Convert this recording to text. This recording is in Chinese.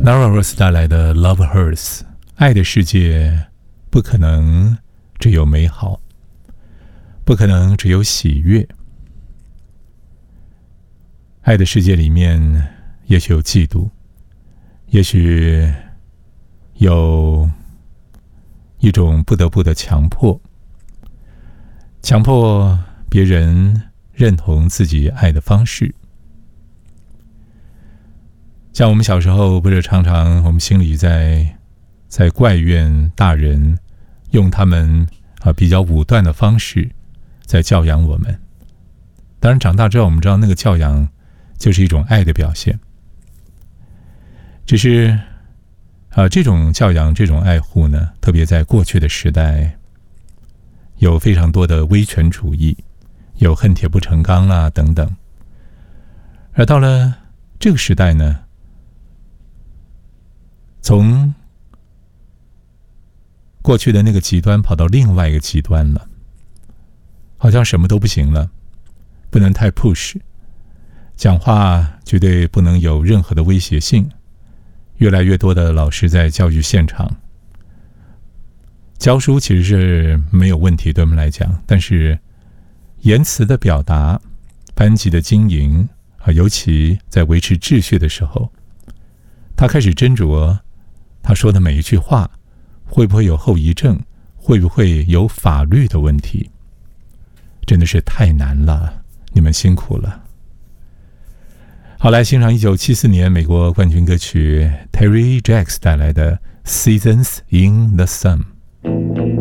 Nora Rose 带来的 Love Hurts， 爱的世界不可能只有美好，不可能只有喜悦。爱的世界里面也许有嫉妒，也许有一种不得不的强迫别人认同自己爱的方式。像我们小时候不是常常我们心里在怪怨大人用他们比较武断的方式在教养我们。当然长大之后我们知道那个教养就是一种爱的表现，只是这种教养这种爱护呢，特别在过去的时代有非常多的威权主义，有恨铁不成钢啦等等。而到了这个时代呢，从过去的那个极端跑到另外一个极端了，好像什么都不行了，不能太 push， 讲话绝对不能有任何的威胁性。越来越多的老师在教育现场教书其实是没有问题，对我们来讲，但是言辞的表达，班级的经营尤其在维持秩序的时候，他开始斟酌他说的每一句话会不会有后遗症，会不会有法律的问题。真的是太难了，你们辛苦了。好，来欣赏1974年美国冠军歌曲 Terry Jacks 带来的 Seasons in the Sun。